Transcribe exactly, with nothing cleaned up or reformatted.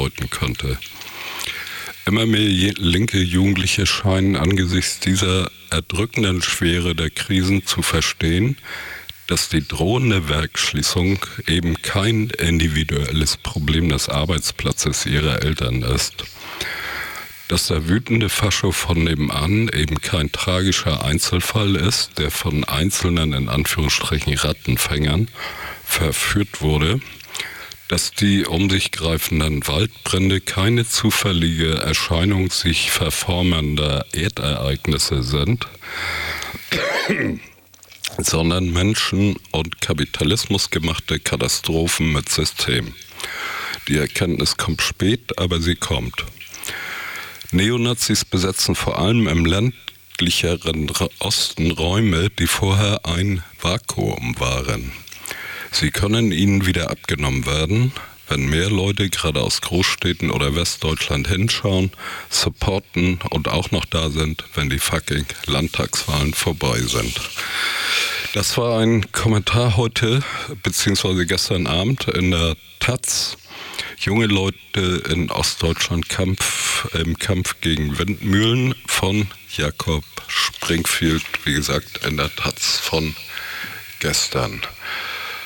bedeuten könnte. Immer mehr linke Jugendliche scheinen angesichts dieser erdrückenden Schwere der Krisen zu verstehen, dass die drohende Werksschließung eben kein individuelles Problem des Arbeitsplatzes ihrer Eltern ist. Dass der wütende Fascho von nebenan eben kein tragischer Einzelfall ist, der von einzelnen, in Anführungsstrichen, Rattenfängern verführt wurde, dass die um sich greifenden Waldbrände keine zufällige Erscheinung sich verformender Erdereignisse sind, sondern Menschen- und Kapitalismus gemachte Katastrophen mit System. Die Erkenntnis kommt spät, aber sie kommt. Neonazis besetzen vor allem im ländlicheren Osten Räume, die vorher ein Vakuum waren. Sie können ihnen wieder abgenommen werden, wenn mehr Leute gerade aus Großstädten oder Westdeutschland hinschauen, supporten und auch noch da sind, wenn die fucking Landtagswahlen vorbei sind. Das war ein Kommentar heute, beziehungsweise gestern Abend in der Taz. Junge Leute in Ostdeutschland Kampf, im Kampf gegen Windmühlen von Jakob Springfield, wie gesagt, in der Taz von gestern.